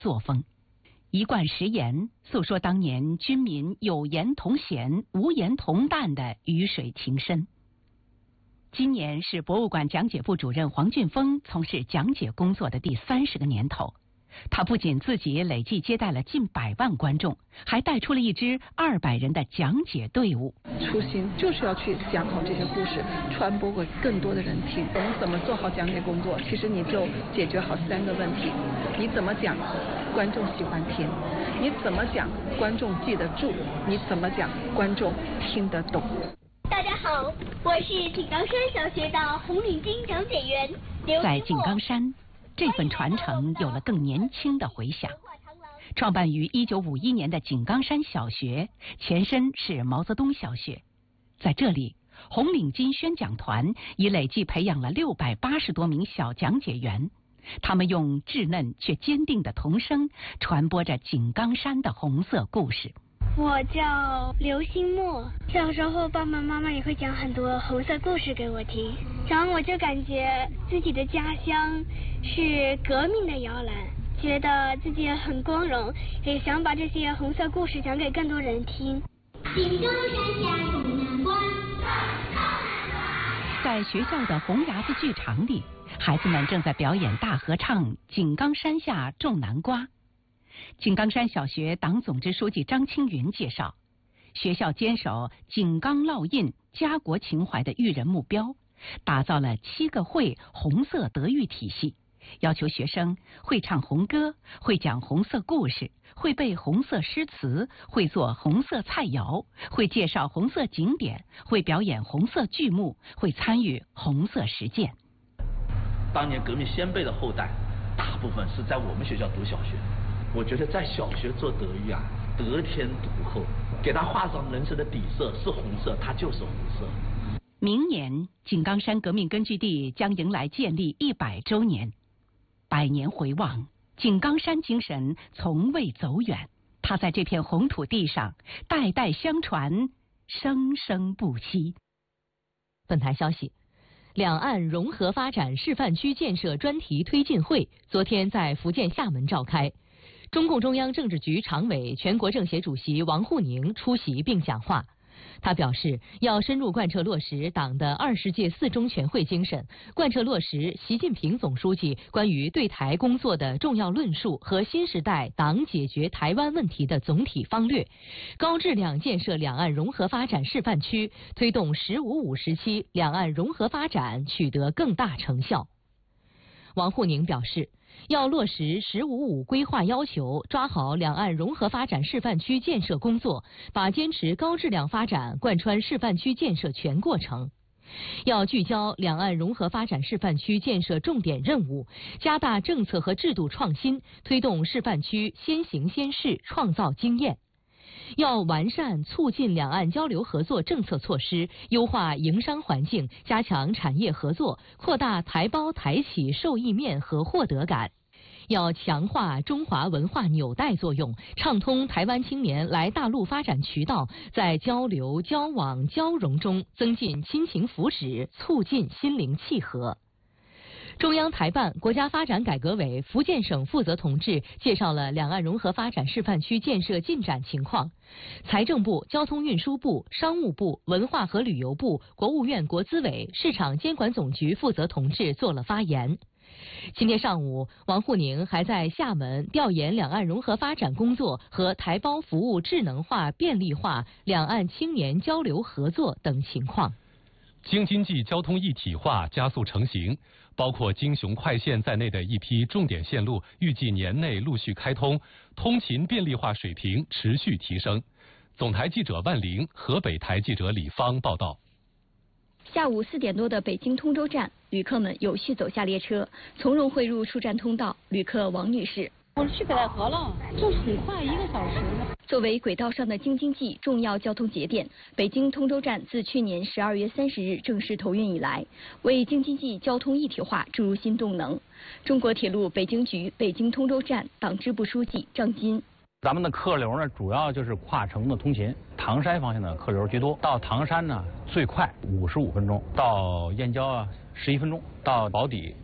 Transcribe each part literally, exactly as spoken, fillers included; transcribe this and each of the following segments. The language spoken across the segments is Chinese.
作风。一贯实言，诉说当年军民有言同弦、无言同担的鱼水情深。今年是博物馆讲解部主任黄俊峰从事讲解工作的第三十个年头。他不仅自己累计接待了近百万观众，还带出了一支二百人的讲解队伍。 初心就是要去讲好这些故事，传播给更多的人听。我们怎么做好讲解工作？其实你就解决好三个问题：你怎么讲，观众喜欢听；你怎么讲，观众记得住；你怎么讲，观众听得懂。 大家好，我是井冈山小学的红领巾讲解员刘。 在井冈山，这份传承有了更年轻的回响。创办于一九五一年的井冈山小学，前身是毛泽东小学。在这里，红领巾宣讲团已累计培养了六百八十多名小讲解员，他们用稚嫩却坚定的童声传播着井冈山的红色故事。 我叫刘新墨，小时候爸爸妈妈也会讲很多红色故事给我听，然后我就感觉自己的家乡是革命的摇篮，觉得自己很光荣，也想把这些红色故事讲给更多人听。井冈山下种南瓜， 在学校的红牙子剧场里，孩子们正在表演大合唱《井冈山下种南瓜》。井冈山小学党总支书记张青云介绍，学校坚守井冈烙印、家国情怀的育人目标，打造了七个会红色德育体系，要求学生会唱红歌，会讲红色故事，会背红色诗词，会做红色菜肴，会介绍红色景点，会表演红色剧目，会参与红色实践。 当年革命先辈的后代，大部分是在我们学校读小学。我觉得在小学做德育啊，得天独厚，给他画上人生的底色是红色，它就是红色。 明年井冈山革命根据地将迎来建立一百周年，百年回望，井冈山精神从未走远，它在这片红土地上代代相传，生生不息。 本台消息，两岸融合发展示范区建设专题推进会昨天在福建厦门召开。中共中央政治局常委、全国政协主席王沪宁出席并讲话。他表示，要深入贯彻落实党的二十届四中全会精神，贯彻落实习近平总书记关于对台工作的重要论述和新时代党解决台湾问题的总体方略，高质量建设两岸融合发展示范区，推动“十五五”时期两岸融合发展取得更大成效。王沪宁表示，要落实“十五五”规划要求，抓好两岸融合发展示范区建设工作，把坚持高质量发展贯穿示范区建设全过程。要聚焦两岸融合发展示范区建设重点任务，加大政策和制度创新，推动示范区先行先试，创造经验。要完善促进两岸交流合作政策措施，优化营商环境，加强产业合作，扩大台胞台企受益面和获得感。要强化中华文化纽带作用，畅通台湾青年来大陆发展渠道，在交流、交往、交融中增进亲情福祉，促进心灵契合。中央台办、国家发展改革委福建省负责同志介绍了两岸融合发展示范区建设进展情况。财政部、交通运输部、商务部、文化和旅游部、国务院国资委、市场监管总局负责同志做了发言。今天上午，王沪宁还在厦门调研两岸融合发展工作和台胞服务智能化、便利化、两岸青年交流合作等情况。 京津冀交通一体化加速成型，包括京雄快线在内的一批重点线路预计年内陆续开通，通勤便利化水平持续提升。总台记者万玲、河北台记者李芳报道。 下午四点多的北京通州站，旅客们有序走下列车，从容汇入出站通道。旅客王女士： 我去北戴河了，就是很快，一个小时。 作为轨道上的京津冀重要交通节点，北京通州站自去年十二月三十日正式投运以来，为京津冀交通一体化注入新动能。中国铁路北京局北京通州站党支部书记张金： 咱们的客流呢，主要就是跨城的通勤，唐山方向的客流居多。到唐山呢，最快五十五分钟；到燕郊啊，十一分钟；到宝坻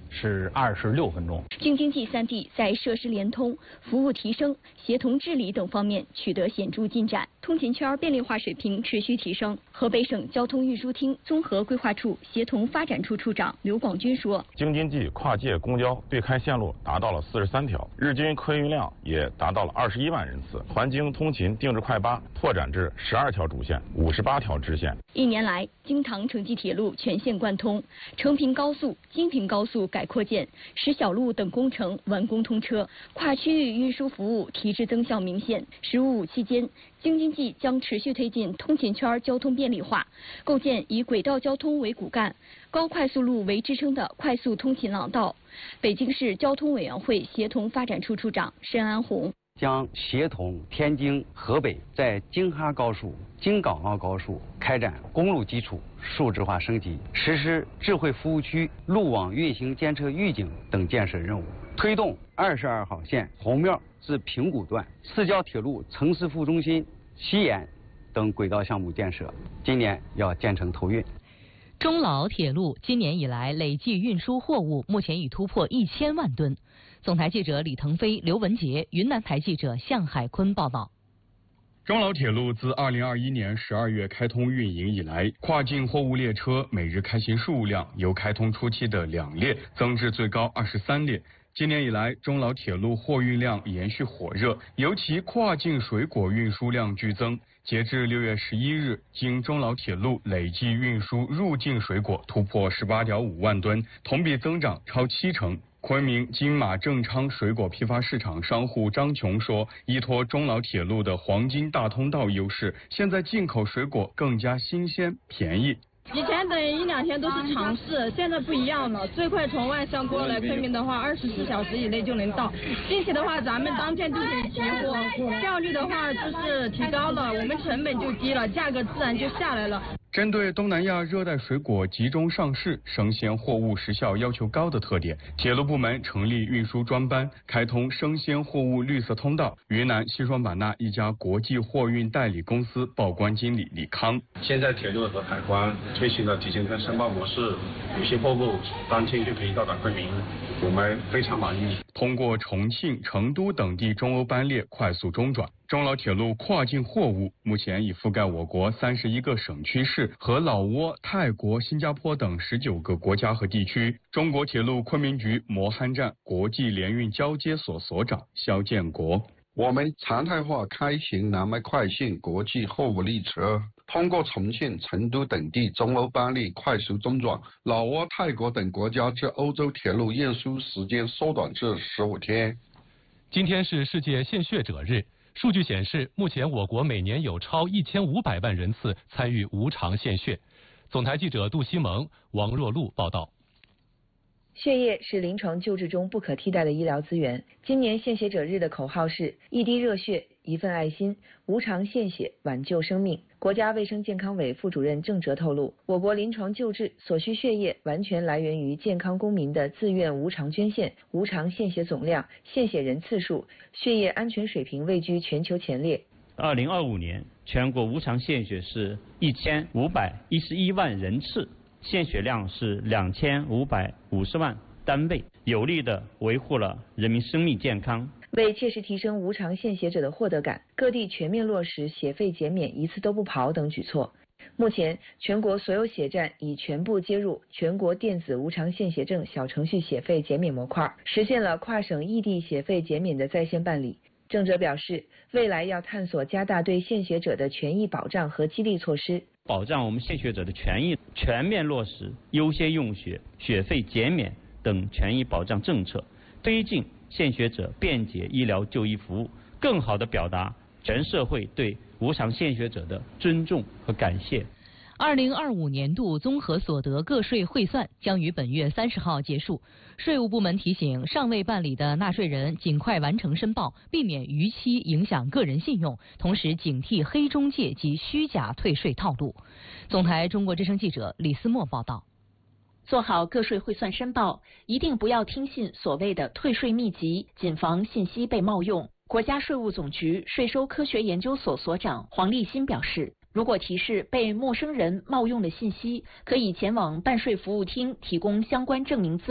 是二十六分钟。 京津冀三地在设施联通、服务提升、协同治理等方面取得显著进展，通勤圈便利化水平持续提升。河北省交通运输厅综合规划处协同发展处处长刘广军说：“ 京津冀跨界公交对开线路达到了四十三条，日均客运量也达到了二十一万人次，环京通勤定制快八拓展至十二条主线、五十八条支线。 一年来，京唐城际铁路全线贯通，成平高速、京平高速改扩建，石小路等工程完工通车，跨区域运输服务提质增效明显。十五五期间，京津冀将持续推进通勤圈交通便利化，构建以轨道交通为骨干、高快速路为支撑的快速通勤廊道。”北京市交通委员会协同发展处处长申安红将协同天津、河北在京哈高速、京港澳高速开展公路基础数字化升级，实施智慧服务区、路网运行监测预警等建设任务，推动二十二号线红庙至平谷段市郊铁路城市副中心西延等轨道项目建设，今年要建成投运。 中老铁路今年以来累计运输货物目前已突破一千万吨。总台记者李腾飞、刘文杰，云南台记者向海坤报道。 中老铁路自二零二一年十二月开通运营以来，跨境货物列车每日开行数量由开通初期的两列增至最高二十三列。今年以来，中老铁路货运量延续火热，尤其跨境水果运输量剧增。截至六月十一日，经中老铁路累计运输入境水果突破十八点五万吨，同比增长超七成。昆明金马正昌水果批发市场商户张琼说，依托中老铁路的黄金大通道优势，现在进口水果更加新鲜便宜。 以前等一两天都是尝试，现在不一样了，最快从外乡过来昆明的话，二十四小时以内就能到。并且的话，咱们当天就可以提货，效率的话就是提高了，我们成本就低了，价格自然就下来了。 针对东南亚热带水果集中上市、生鲜货物时效要求高的特点，铁路部门成立运输专班，开通生鲜货物绿色通道。云南西双版纳一家国际货运代理公司报关经理李康： 现在铁路和海关推行了提前跟申报模式，有些货物当天就可以到达昆明，我们非常满意。 通过重庆、成都等地中欧班列快速中转，中老铁路跨境货物目前已覆盖我国三十一个省区市和老挝、泰国、新加坡等十九个国家和地区。中国铁路昆明局磨憨站国际联运交接所所长肖建国： 我们常态化开行南麦快线国际货物列车，通过重庆、成都等地中欧班列快速中转，老挝、泰国等国家至欧洲铁路运输时间缩短至十五天。 今天是世界献血者日。数据显示，目前我国每年有超一千五百万人次参与无偿献血。总台记者杜西蒙、王若露报道。 血液是临床救治中不可替代的医疗资源。今年献血者日的口号是一滴热血，一份爱心，无偿献血，挽救生命。国家卫生健康委副主任郑哲透露，我国临床救治所需血液完全来源于健康公民的自愿无偿捐献，无偿献血总量、献血人次数、血液安全水平位居全球前列。 二零二五年，全国无偿献血是一千五百一十一万人次，献血量是两千五百五十万单位，有力地维护了人民生命健康。 为切实提升无偿献血者的获得感，各地全面落实血费减免、一次都不跑等举措。目前，全国所有血站已全部接入全国电子无偿献血证小程序血费减免模块，实现了跨省异地血费减免的在线办理。郑哲表示，未来要探索加大对献血者的权益保障和激励措施， 保障我们献血者的权益，全面落实优先用血、血费减免等权益保障政策，推进献血者便捷医疗就医服务，更好地表达全社会对无偿献血者的尊重和感谢。 二零二五年度综合所得个税汇算将于本月三十号结束。税务部门提醒尚未办理的纳税人尽快完成申报，避免逾期影响个人信用，同时警惕黑中介及虚假退税套路。总台中国之声记者李思墨报道。 做好个税汇算申报，一定不要听信所谓的退税秘籍，谨防信息被冒用。国家税务总局税收科学研究所所长黄立新表示，如果提示被陌生人冒用的信息，可以前往办税服务厅提供相关证明资料。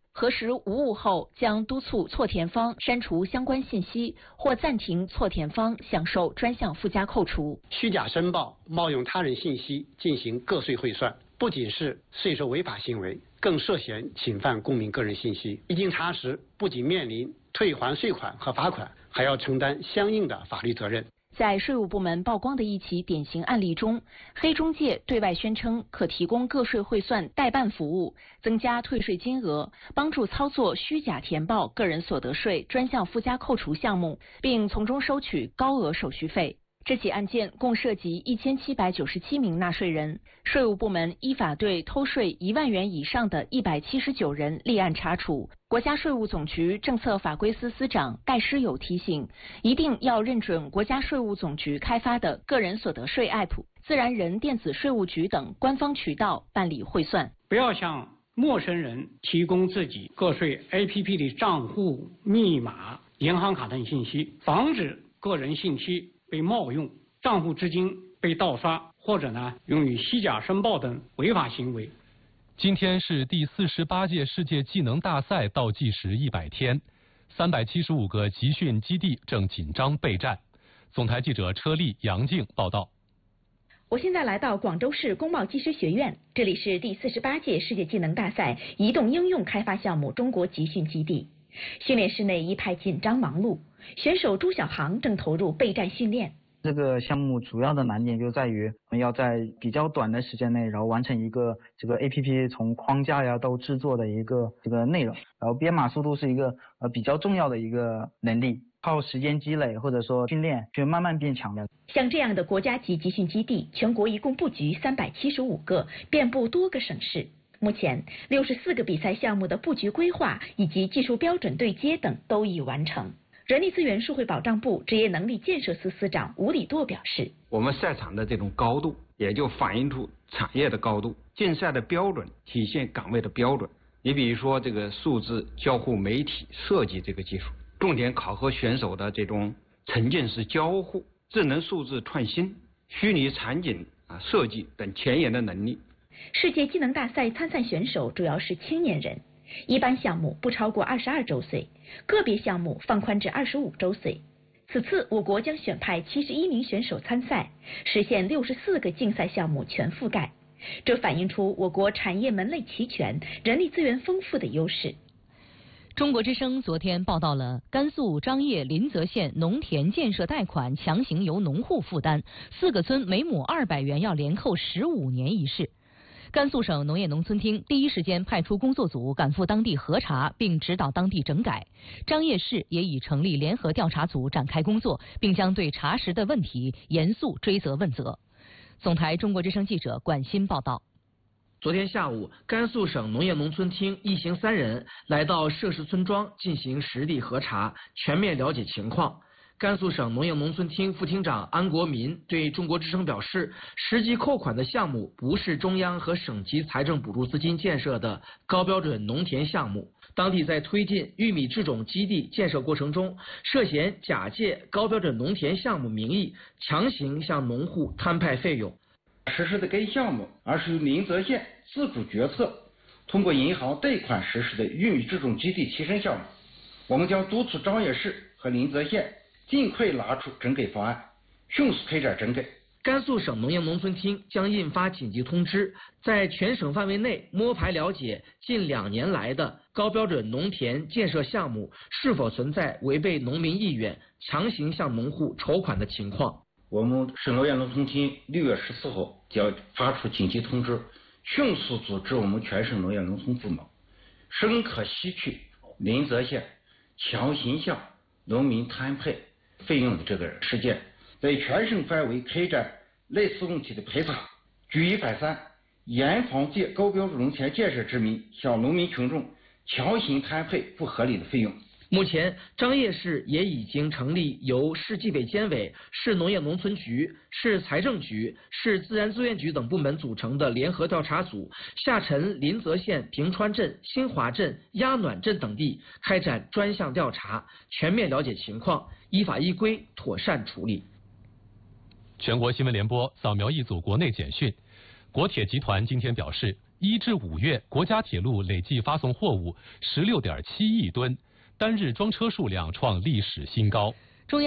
核实无误后，将督促错填方删除相关信息或暂停错填方享受专项附加扣除。 虚假申报、冒用他人信息进行个税汇算，不仅是税收违法行为，更涉嫌侵犯公民个人信息。一经查实，不仅面临退还税款和罚款，还要承担相应的法律责任。 在税务部门曝光的一起典型案例中，黑中介对外宣称可提供个税汇算代办服务，增加退税金额，帮助操作虚假填报个人所得税专项附加扣除项目，并从中收取高额手续费。这起案件共涉及一千七百九十七名纳税人，税务部门依法对偷税一万元以上的一百七十九人立案查处。国家税务总局政策法规司司长戴诗友提醒，一定要认准国家税务总局开发的个人所得税 A P P、自然人电子税务局等官方渠道办理汇算， 不要向陌生人提供自己个税 A P P 的账户、密码、银行卡等信息，防止个人信息被冒用，账户资金被盗刷，或者呢用于虚假申报等违法行为。 今天是第四十八届世界技能大赛倒计时一百天，三百七十五个集训基地正紧张备战。总台记者车丽、杨静报道。 我现在来到广州市工贸技师学院，这里是第四十八届世界技能大赛移动应用开发项目中国集训基地。训练室内一派紧张忙碌，选手朱小航正投入备战训练。 这个项目主要的难点就在于我们要在比较短的时间内，然后完成一个这个 A P P 从框架呀到制作的一个这个内容，然后编码速度是一个呃比较重要的一个能力，靠时间积累或者说训练就慢慢变强的。 像这样的国家级集训基地，全国一共布局三百七十五个，遍布多个省市。目前六十四个比赛项目的布局规划以及技术标准对接等都已完成。人力资源社会保障部职业能力建设司司长吴礼舵表示， 我们赛场的这种高度也就反映出产业的高度，竞赛的标准体现岗位的标准。你比如说这个数字交互媒体设计这个技术，重点考核选手的这种沉浸式交互、智能数字创新、虚拟场景啊设计等前沿的能力。 世界技能大赛参赛选手主要是青年人，一般项目不超过二十二周岁，个别项目放宽至二十五周岁。此次我国将选派七十一名选手参赛，实现六十四个竞赛项目全覆盖。这反映出我国产业门类齐全、人力资源丰富的优势。 中国之声昨天报道了甘肃张掖临泽县农田建设贷款强行由农户负担，四个村每亩二百元要连扣十五年一事。甘肃省农业农村厅第一时间派出工作组赶赴当地核查，并指导当地整改。张掖市也已成立联合调查组展开工作，并将对查实的问题严肃追责问责。总台中国之声记者管欣报道。 昨天下午，甘肃省农业农村厅一行三人来到涉事村庄进行实地核查，全面了解情况。甘肃省农业农村厅副厅长安国民对中国之声表示，实际扣款的项目不是中央和省级财政补助资金建设的高标准农田项目，当地在推进玉米制种基地建设过程中，涉嫌假借高标准农田项目名义，强行向农户摊派费用。 实施的该项目，而是由临泽县自主决策，通过银行贷款实施的玉米制种基地提升项目。我们将督促张掖市和临泽县尽快拿出整改方案，迅速开展整改。 甘肃省农业农村厅将印发紧急通知，在全省范围内摸排了解近两年来的高标准农田建设项目是否存在违背农民意愿、强行向农户筹款的情况。 我们省农业农村厅六月十四号将发出紧急通知，迅速组织我们全省农业农村部门，深刻吸取临泽县强行向农民摊派费用的这个事件，在全省范围开展类似问题的排查，举一反三，严防借高标准农田建设之名向农民群众强行摊派不合理的费用。 目前，张掖市也已经成立由市纪委监委、市农业农村局、市财政局、市自然资源局等部门组成的联合调查组，下沉临泽县平川镇、新华镇、鸭暖镇等地，开展专项调查，全面了解情况，依法依规妥善处理。 全国新闻联播扫描一组国内简讯。国铁集团今天表示， 一至五月，国家铁路累计发送货物十六点七亿吨，单日装车数量创历史新高。